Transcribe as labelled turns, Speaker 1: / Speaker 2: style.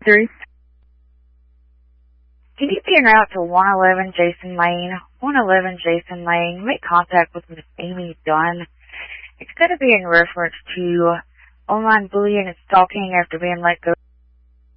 Speaker 1: 3.
Speaker 2: Can you be en route to 111 Jason Lane? 111 Jason Lane. Make contact with Miss Amy Dunn. It's going to be in reference to online bullying and stalking after being let go